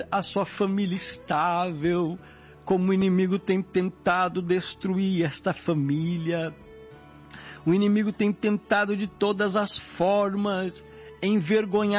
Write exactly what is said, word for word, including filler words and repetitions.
a sua família estável, como o inimigo tem tentado destruir esta família. O inimigo tem tentado de todas as formas envergonhar